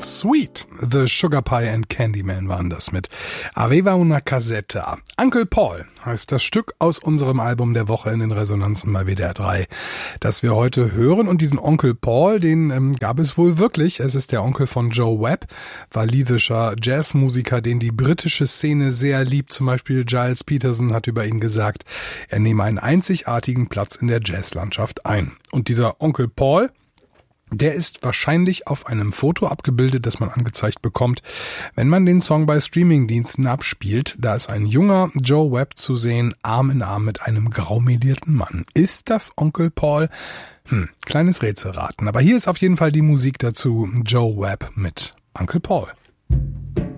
Sweet. The Sugar Pie and Candyman waren das mit Aveva una Casetta. Uncle Paul heißt das Stück aus unserem Album der Woche in den Resonanzen bei WDR 3, das wir heute hören. Und diesen Onkel Paul, den gab es wohl wirklich. Es ist der Onkel von Joe Webb, walisischer Jazzmusiker, den die britische Szene sehr liebt. Zum Beispiel Giles Peterson hat über ihn gesagt, er nehme einen einzigartigen Platz in der Jazzlandschaft ein. Und dieser Onkel Paul, der ist wahrscheinlich auf einem Foto abgebildet, das man angezeigt bekommt, wenn man den Song bei Streamingdiensten abspielt. Da ist ein junger Joe Webb zu sehen, Arm in Arm mit einem graumelierten Mann. Ist das Onkel Paul? Kleines Rätselraten. Aber hier ist auf jeden Fall die Musik dazu. Joe Webb mit Uncle Paul.